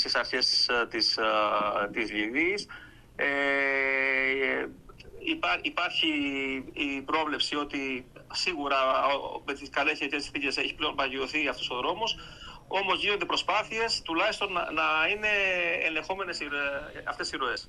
στις αρχές της Λιβύης. Υπάρχει η πρόβλεψη ότι σίγουρα με τις καλές χεριτές συνθήκες έχει πλέον παγιωθεί αυτός ο δρόμος, όμως γίνονται προσπάθειες τουλάχιστον να είναι ελεγχόμενες αυτές οι ροές.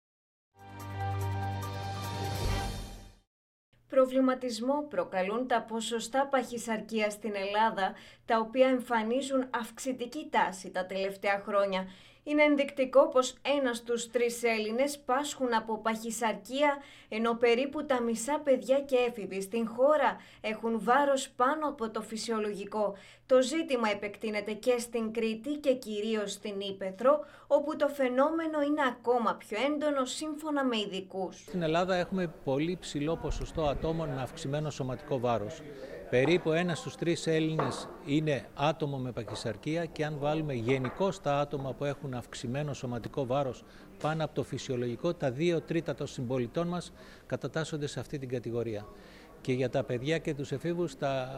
Προβληματισμό προκαλούν τα ποσοστά παχυσαρκίας στην Ελλάδα, τα οποία εμφανίζουν αυξητική τάση τα τελευταία χρόνια. Είναι ενδεικτικό πως 1 στους 3 Έλληνες πάσχουν από παχυσαρκία, ενώ περίπου τα μισά παιδιά και έφηβοι στην χώρα έχουν βάρος πάνω από το φυσιολογικό. Το ζήτημα επεκτείνεται και στην Κρήτη και κυρίως στην Ύπαιθρο, όπου το φαινόμενο είναι ακόμα πιο έντονο σύμφωνα με ειδικούς. Στην Ελλάδα έχουμε πολύ ψηλό ποσοστό ατόμων με αυξημένο σωματικό βάρος. Περίπου 1 στους 3 Έλληνες είναι άτομο με παχυσαρκία και αν βάλουμε γενικώς τα άτομα που έχουν αυξημένο σωματικό βάρος πάνω από το φυσιολογικό, τα 2 τρίτα των συμπολιτών μας κατατάσσονται σε αυτή την κατηγορία. Και για τα παιδιά και τους εφήβους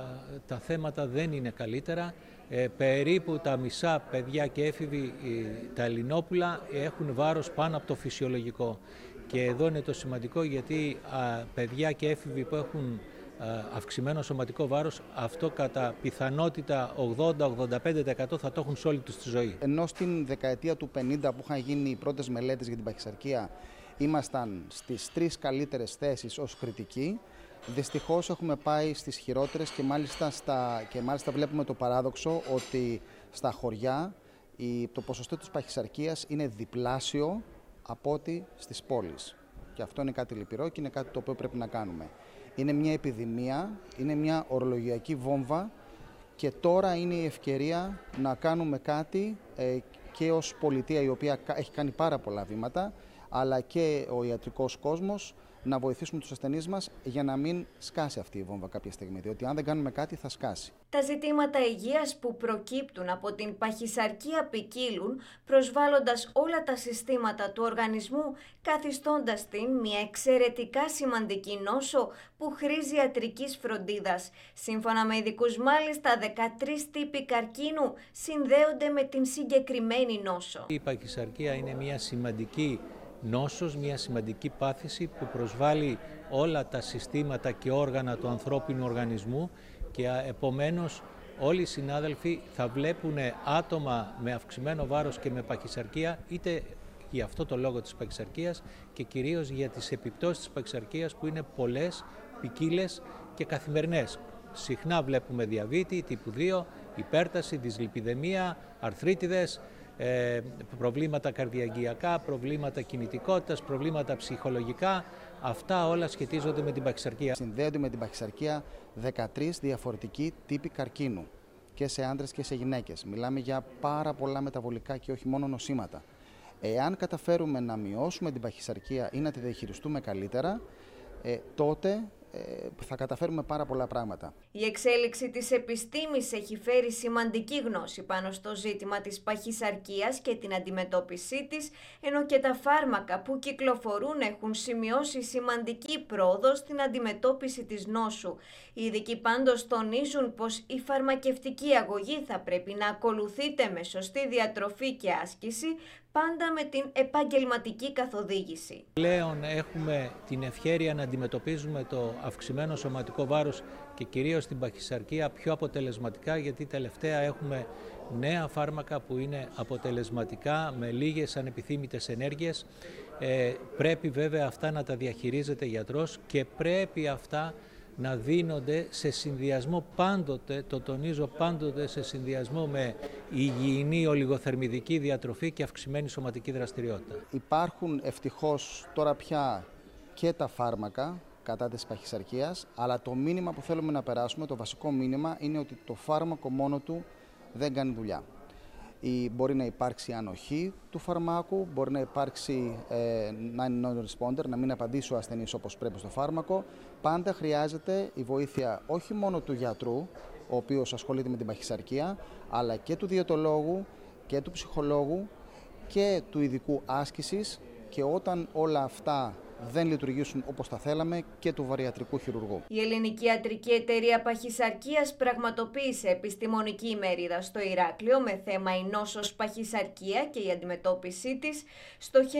τα θέματα δεν είναι καλύτερα. Περίπου τα μισά παιδιά και έφηβοι, τα ελληνόπουλα, έχουν βάρος πάνω από το φυσιολογικό. Και εδώ είναι το σημαντικό, γιατί παιδιά και έφηβοι που έχουν αυξημένο σωματικό βάρος, αυτό κατά πιθανότητα 80-85% θα το έχουν σε όλη τους τη ζωή. Ενώ στην δεκαετία του 50 που είχαν γίνει οι πρώτες μελέτες για την παχυσαρκία ήμασταν στις 3 καλύτερες θέσεις ως κριτικοί, δυστυχώς έχουμε πάει στις χειρότερες και μάλιστα βλέπουμε το παράδοξο ότι στα χωριά το ποσοστό της παχυσαρκίας είναι διπλάσιο από ό,τι στις πόλεις. Και αυτό είναι κάτι λυπηρό και είναι κάτι το οποίο πρέπει να κάνουμε. Είναι μια επιδημία, είναι μια ορολογιακή βόμβα και τώρα είναι η ευκαιρία να κάνουμε κάτι και ως πολιτεία, η οποία έχει κάνει πάρα πολλά βήματα, αλλά και ο ιατρικός κόσμος, να βοηθήσουμε τους ασθενείς μας για να μην σκάσει αυτή η βόμβα κάποια στιγμή, διότι αν δεν κάνουμε κάτι θα σκάσει. Τα ζητήματα υγείας που προκύπτουν από την παχυσαρκία ποικίλουν, προσβάλλοντας όλα τα συστήματα του οργανισμού, καθιστώντας την μια εξαιρετικά σημαντική νόσο που χρήζει ιατρικής φροντίδας. Σύμφωνα με ειδικούς, μάλιστα 13 τύποι καρκίνου συνδέονται με την συγκεκριμένη νόσο. Η παχυσαρκία είναι μια σημαντική νόσος, μια σημαντική πάθηση που προσβάλλει όλα τα συστήματα και όργανα του ανθρώπινου οργανισμού και επομένως όλοι οι συνάδελφοι θα βλέπουν άτομα με αυξημένο βάρος και με παχυσαρκία, είτε για αυτό το λόγο της παχυσαρκίας και κυρίως για τις επιπτώσεις της παχυσαρκίας που είναι πολλές, ποικίλες και καθημερινές. Συχνά βλέπουμε διαβήτη, τύπου 2, υπέρταση, δυσλιπιδεμία, αρθρίτιδες, προβλήματα καρδιαγγειακά, προβλήματα κινητικότητας, προβλήματα ψυχολογικά. Αυτά όλα σχετίζονται με την παχυσαρκία. Συνδέονται με την παχυσαρκία 13 διαφορετικοί τύποι καρκίνου και σε άντρες και σε γυναίκες. Μιλάμε για πάρα πολλά μεταβολικά και όχι μόνο νοσήματα. Εάν καταφέρουμε να μειώσουμε την παχυσαρκία ή να τη διαχειριστούμε καλύτερα, τότε θα καταφέρουμε πάρα πολλά πράγματα. Η εξέλιξη της επιστήμης έχει φέρει σημαντική γνώση πάνω στο ζήτημα της παχυσαρκίας και την αντιμετώπιση της, ενώ και τα φάρμακα που κυκλοφορούν έχουν σημειώσει σημαντική πρόοδο στην αντιμετώπιση της νόσου. Οι ειδικοί πάντως τονίζουν πως η φαρμακευτική αγωγή θα πρέπει να ακολουθείται με σωστή διατροφή και άσκηση, πάντα με την επαγγελματική καθοδήγηση. Πλέον έχουμε την ευχέρεια να αντιμετωπίζουμε το αυξημένο σωματικό βάρος και κυρίως την παχυσαρκία πιο αποτελεσματικά, γιατί τελευταία έχουμε νέα φάρμακα που είναι αποτελεσματικά με λίγες ανεπιθύμητες ενέργειες. Πρέπει βέβαια αυτά να τα διαχειρίζεται γιατρός και πρέπει αυτά να δίνονται σε συνδυασμό πάντοτε, το τονίζω πάντοτε, σε συνδυασμό με υγιεινή ολιγοθερμιδική διατροφή και αυξημένη σωματική δραστηριότητα. Υπάρχουν ευτυχώς τώρα πια και τα φάρμακα κατά της παχυσαρκίας, αλλά το μήνυμα που θέλουμε να περάσουμε, το βασικό μήνυμα, είναι ότι το φάρμακο μόνο του δεν κάνει δουλειά. Μπορεί να υπάρξει ανοχή του φαρμάκου, μπορεί να υπάρξει non-responder, να μην απαντήσει ο ασθενής όπως πρέπει στο φάρμακο. Πάντα χρειάζεται η βοήθεια όχι μόνο του γιατρού, ο οποίος ασχολείται με την παχυσαρκία, αλλά και του διαιτολόγου και του ψυχολόγου και του ειδικού άσκησης, και όταν όλα αυτά δεν λειτουργήσουν όπως τα θέλαμε και του βαριατρικού χειρουργού. Η Ελληνική Ιατρική Εταιρεία Παχυσαρκίας πραγματοποίησε επιστημονική ημερίδα στο Ηράκλειο με θέμα η νόσος παχυσαρκία και η αντιμετώπιση της.